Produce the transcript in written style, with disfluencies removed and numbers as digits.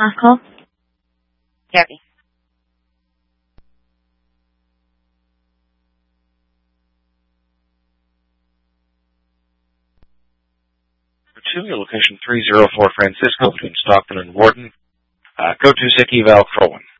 Last call. Gabby. To your location 304 Francisco between Stockton and Wharton. Go to SIC eval Crowan.